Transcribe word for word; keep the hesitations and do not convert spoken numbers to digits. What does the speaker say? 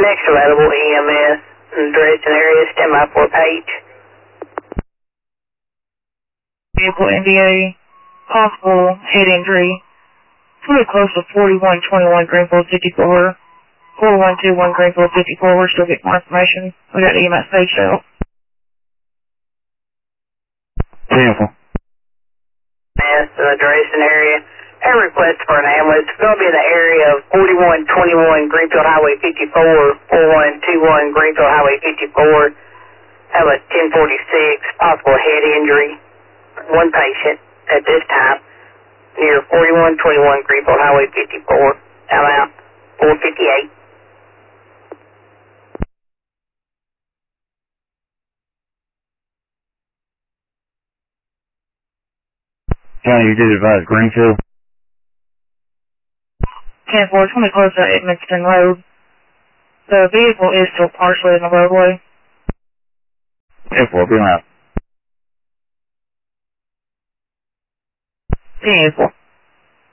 Next available E M S, Dresden area, stand by for page. Vehicle N D A, possible head injury. Pretty close to forty-one twenty-one Greenfield fifty-four. four one two one Greenfield fifty-four, we're still getting more information. We got the E M S page out. Vehicle. Mass in the Dresden area. A request for an ambulance. It's going to be in the area of forty-one twenty-one Greenfield Highway fifty-four, four one two one Greenfield Highway fifty-four. Have a ten forty-six, possible head injury. One patient at this time near forty-one twenty-one Greenfield Highway fifty-four. Time out, four fifty-eight. County, you did advise Greenfield. ten four, it's going to be close to Edmonston Road. The vehicle is still partially in the roadway. ten four, be loud. ten four.